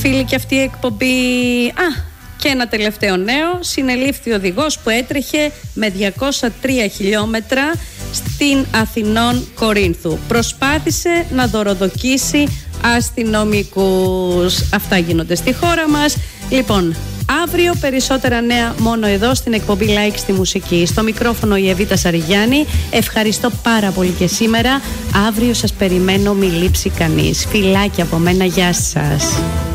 Φίλοι, και αυτή η εκπομπή. Και ένα τελευταίο νέο. Συνελήφθη οδηγός που έτρεχε με 203 χιλιόμετρα στην Αθηνών Κορίνθου. Προσπάθησε να δωροδοκίσει αστυνομικούς. Αυτά γίνονται στη χώρα μας. Λοιπόν, αύριο περισσότερα νέα μόνο εδώ στην εκπομπή Like στη Μουσική. Στο μικρόφωνο η Εβίτα Σαριγιάννη. Ευχαριστώ πάρα πολύ και σήμερα. Αύριο σας περιμένω, μη λείψει κανείς. Φιλάκια από μένα, γεια σας.